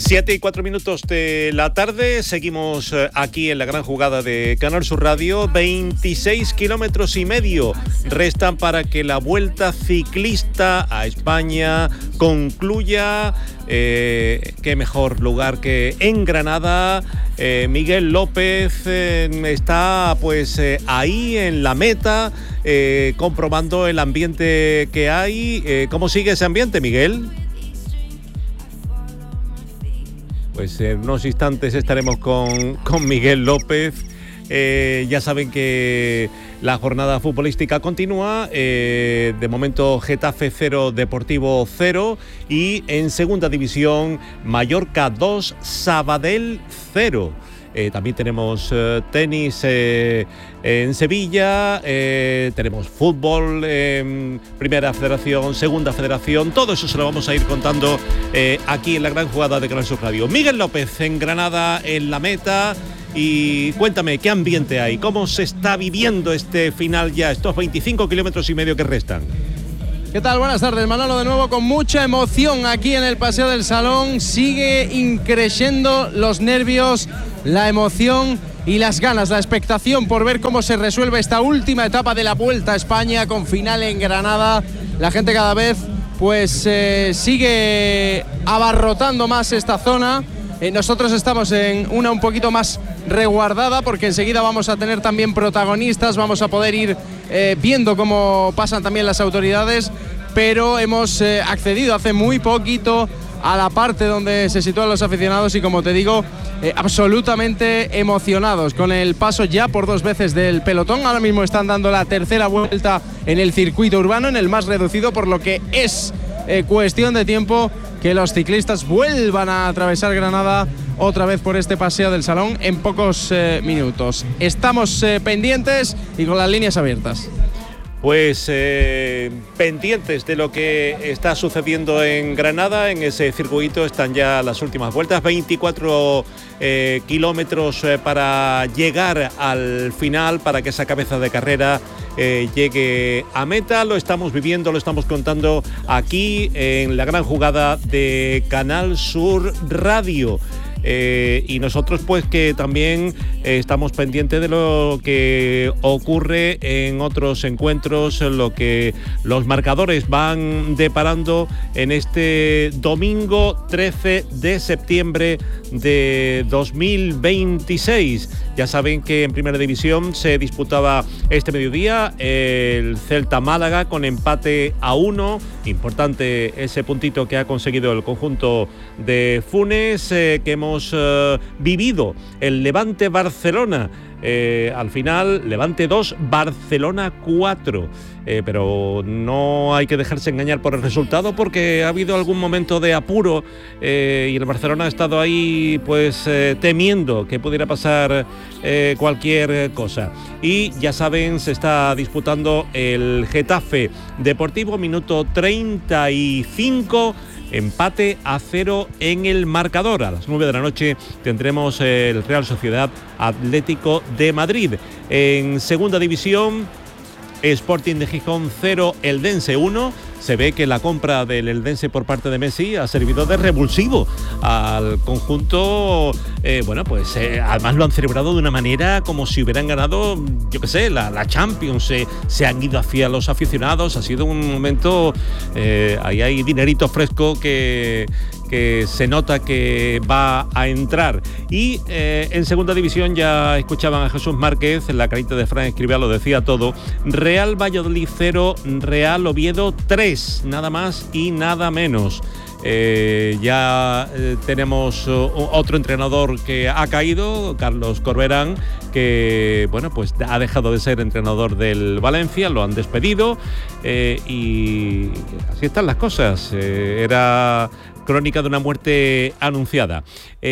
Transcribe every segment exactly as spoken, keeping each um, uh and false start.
Siete y cuatro minutos de la tarde, seguimos aquí en la gran jugada de Canal Sur Radio. veintiséis kilómetros y medio restan para que la Vuelta Ciclista a España concluya. Eh, qué mejor lugar que en Granada. eh, Miguel López eh, está pues eh, ahí en la meta, eh, comprobando el ambiente que hay. Eh, ¿Cómo sigue ese ambiente, Miguel? Pues en unos instantes estaremos con, con Miguel López. Eh, ya saben que la jornada futbolística continúa. Eh, de momento Getafe cero, Deportivo cero. Y en segunda división Mallorca dos, Sabadell cero. Eh, también tenemos eh, tenis eh, en Sevilla, eh, tenemos fútbol en Primera Federación, Segunda Federación. Todo eso se lo vamos a ir contando eh, aquí en la gran jugada de Canal Sur Radio. Miguel López en Granada, en la meta. Y cuéntame, ¿qué ambiente hay? ¿Cómo se está viviendo este final ya, estos veinticinco kilómetros y medio que restan? ¿Qué tal? Buenas tardes, Manolo, de nuevo con mucha emoción aquí en el Paseo del Salón. Sigue increciendo los nervios, la emoción y las ganas, la expectación por ver cómo se resuelve esta última etapa de la Vuelta a España con final en Granada. La gente cada vez pues eh, sigue abarrotando más esta zona. Eh, nosotros estamos en una un poquito más resguardada porque enseguida vamos a tener también protagonistas, vamos a poder ir eh, viendo cómo pasan también las autoridades, pero hemos eh, accedido hace muy poquito a la parte donde se sitúan los aficionados y, como te digo, eh, absolutamente emocionados con el paso ya por dos veces del pelotón. Ahora mismo están dando la tercera vuelta en el circuito urbano, en el más reducido, por lo que es eh, cuestión de tiempo que los ciclistas vuelvan a atravesar Granada otra vez por este Paseo del Salón en pocos eh, minutos. Estamos eh, pendientes y con las líneas abiertas. Pues eh, pendientes de lo que está sucediendo en Granada. En ese circuito están ya las últimas vueltas, veinticuatro eh, kilómetros eh, para llegar al final, para que esa cabeza de carrera eh, llegue a meta. Lo estamos viviendo, lo estamos contando aquí en la gran jugada de Canal Sur Radio. Eh, y nosotros pues que también eh, estamos pendientes de lo que ocurre en otros encuentros, lo que los marcadores van deparando en este domingo trece de septiembre de dos mil veintiséis. Ya saben que en Primera División se disputaba este mediodía el Celta Málaga con empate a uno. Importante ese puntito que ha conseguido el conjunto de Funes, eh, que hemos eh, vivido el Levante Barcelona. Eh, al final, Levante dos, Barcelona cuatro. Eh, pero no hay que dejarse engañar por el resultado, porque ha habido algún momento de apuro eh, y el Barcelona ha estado ahí pues eh, temiendo que pudiera pasar eh, cualquier cosa. Y ya saben, se está disputando el Getafe Deportivo, minuto treinta y cinco. Empate a cero en el marcador. A las nueve de la noche tendremos el Real Sociedad Atlético de Madrid. En segunda división, Sporting de Gijón cero, Eldense uno. Se ve que la compra del Eldense por parte de Messi ha servido de revulsivo al conjunto. Eh, bueno, pues eh, además lo han celebrado de una manera como si hubieran ganado, yo qué sé, la, la Champions. Se, se han ido hacia los aficionados. Ha sido un momento, eh, ahí hay dinerito fresco que... que se nota que va a entrar. Y eh, en segunda división ya escuchaban a Jesús Márquez, en la carita de Fran Escribá lo decía todo. Real Valladolid cero, Real Oviedo tres, nada más y nada menos. Eh, ya eh, tenemos uh, otro entrenador que ha caído, Carlos Corberán, que bueno, pues ha dejado de ser entrenador del Valencia, lo han despedido eh, y así están las cosas. Eh, era crónica de una muerte anunciada.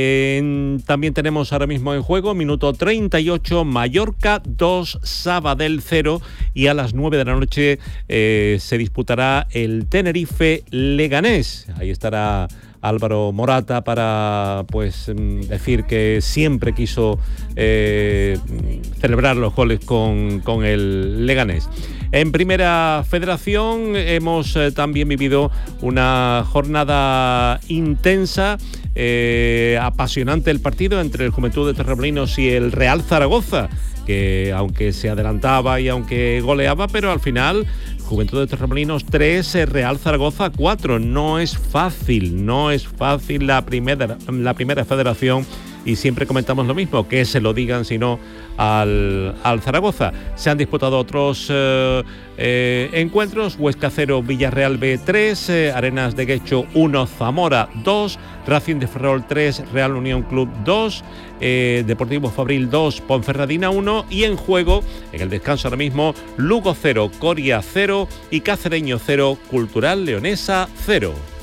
Eh, también tenemos ahora mismo en juego, minuto treinta y ocho, Mallorca dos, Sabadell cero, y a las nueve de la noche eh, se disputará el Tenerife Leganés. Ahí estará Álvaro Morata para pues decir que siempre quiso eh, celebrar los goles con, con el Leganés. En Primera Federación hemos eh, también vivido una jornada intensa, eh, apasionante el partido entre el Juventud de Torremolinos y el Real Zaragoza, que aunque se adelantaba y aunque goleaba, pero al final Juventud de Torremolinos tres, Real Zaragoza cuatro. No es fácil, no es fácil la primera, la primera federación, y siempre comentamos lo mismo, que se lo digan sino al, al Zaragoza. Se han disputado otros eh, eh, encuentros: Huesca cero, Villarreal B tres, eh, Arenas de Guecho uno, Zamora dos, Racing de Ferrol tres, Real Unión Club dos, eh, Deportivo Fabril dos, Ponferradina uno, y en juego, en el descanso ahora mismo, Lugo cero, Coria cero y Cacereño cero, Cultural Leonesa cero.